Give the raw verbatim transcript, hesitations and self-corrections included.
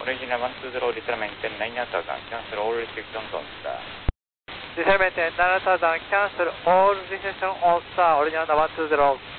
Original one two zero, return maintain nine thousand, cancel all restrictions on star. Return maintain nine thousand, cancel all restrictions on star, original one two zero.